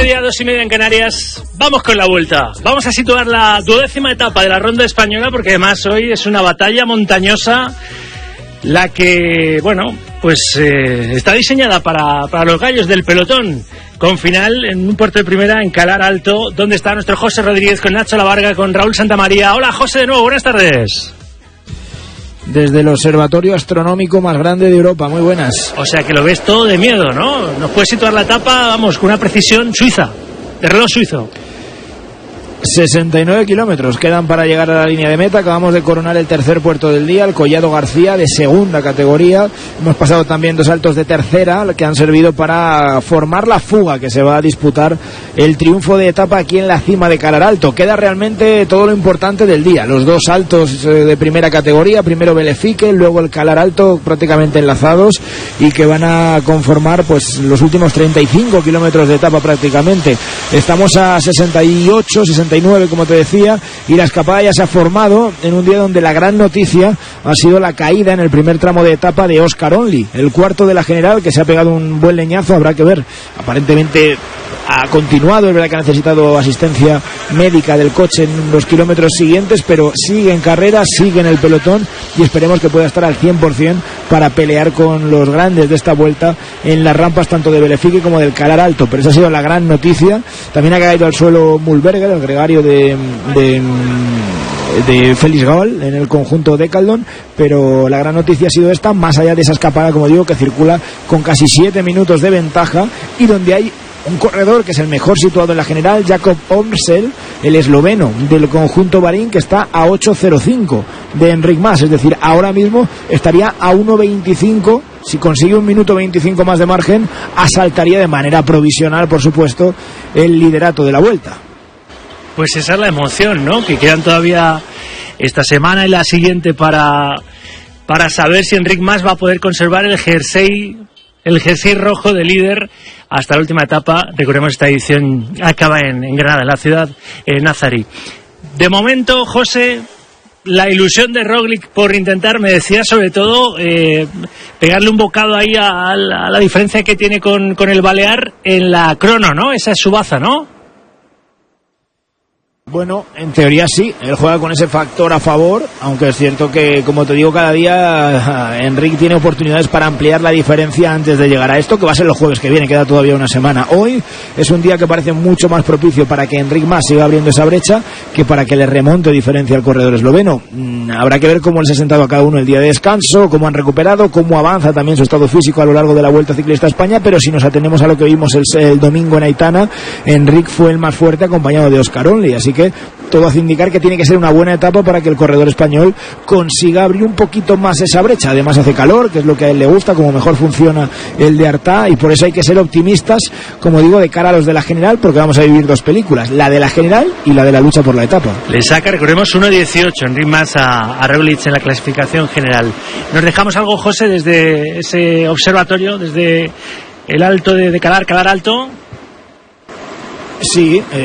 mediodía, 2:30 en Canarias. Vamos con la vuelta. Vamos a situar la 12ª etapa de la Ronda Española, porque además hoy es una batalla montañosa, la que, bueno, pues está diseñada para los gallos del pelotón, con final en un puerto de primera en Calar Alto, donde está nuestro José Rodríguez con Nacho Lavarga, con Raúl Santamaría. Hola José, de nuevo, buenas tardes. Desde el observatorio astronómico más grande de Europa, muy buenas. O sea que lo ves todo de miedo, ¿no? Nos puedes situar la etapa, vamos, con una precisión suiza, de reloj suizo. 69 kilómetros quedan para llegar a la línea de meta. Acabamos de coronar el tercer puerto del día, el Collado García, de segunda categoría. Hemos pasado también dos saltos de tercera, que han servido para formar la fuga que se va a disputar el triunfo de etapa aquí en la cima de Calar Alto. Queda realmente todo lo importante del día, los dos saltos de primera categoría, primero Belefique, luego el Calar Alto, prácticamente enlazados, y que van a conformar pues los últimos 35 kilómetros de etapa prácticamente. Estamos a 68, 69, como te decía, y la escapada ya se ha formado en un día donde la gran noticia ha sido la caída en el primer tramo de etapa de Oscar Only, el cuarto de la general, que se ha pegado un buen leñazo. Habrá que ver, aparentemente ha continuado, es verdad que ha necesitado asistencia médica del coche en los kilómetros siguientes, pero sigue en carrera, sigue en el pelotón, y esperemos que pueda estar al 100% para pelear con los grandes de esta vuelta en las rampas tanto de Belefique como del Calar Alto. Pero esa ha sido la gran noticia. También ha caído al suelo Mühlberger, el gregario de Félix Gall en el conjunto de Caldón, pero la gran noticia ha sido esta, más allá de esa escapada, como digo, que circula con casi 7 minutos de ventaja, y donde hay un corredor que es el mejor situado en la general, Jakob Omsel, el esloveno del conjunto Bahrein, que está a 8.05 de Enric Mas, es decir, ahora mismo estaría a 1.25. Si consigue 1 minuto 25 más de margen, asaltaría de manera provisional, por supuesto, el liderato de la vuelta. Pues esa es la emoción, ¿no? Que quedan todavía esta semana y la siguiente para saber si Enric Mas va a poder conservar el jersey rojo de líder hasta la última etapa. Recordemos, esta edición acaba en Granada, en la ciudad nazarí. De momento, José, la ilusión de Roglic por intentar, me decía, sobre todo pegarle un bocado ahí a la diferencia que tiene con el Balear en la crono, ¿no? Esa es su baza, ¿no? Bueno, en teoría sí, él juega con ese factor a favor, aunque es cierto que, como te digo, cada día Enric tiene oportunidades para ampliar la diferencia antes de llegar a esto, que va a ser el jueves que viene, queda todavía una semana. Hoy es un día que parece mucho más propicio para que Enric Mas siga abriendo esa brecha que para que le remonte diferencia al corredor esloveno. Habrá que ver cómo les ha sentado a cada uno el día de descanso, cómo han recuperado, cómo avanza también su estado físico a lo largo de la Vuelta Ciclista a España, pero si nos atenemos a lo que vimos el domingo en Aitana, Enric fue el más fuerte acompañado de Oscar Only, así que todo hace indicar que tiene que ser una buena etapa para que el corredor español consiga abrir un poquito más esa brecha. Además hace calor, que es lo que a él le gusta, como mejor funciona el de Artà, y por eso hay que ser optimistas, como digo, de cara a los de la general, porque vamos a vivir dos películas, la de la general y la de la lucha por la etapa. Le saca, recordemos, 1.18 Enric Mas a Roglic en la clasificación general. ¿Nos dejamos algo, José, desde ese observatorio, desde el alto de Calar Alto? Sí,